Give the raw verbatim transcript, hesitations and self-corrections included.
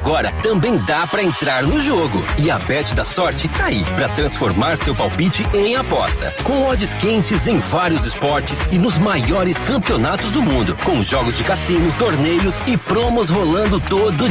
agora também dá pra entrar no jogo. E a Bet da Sorte tá aí pra transformar seu palpite em aposta. Com odds quentes em vários esportes e nos maiores campeonatos do mundo. Com jogos de cassino, torneios e promos rolando todo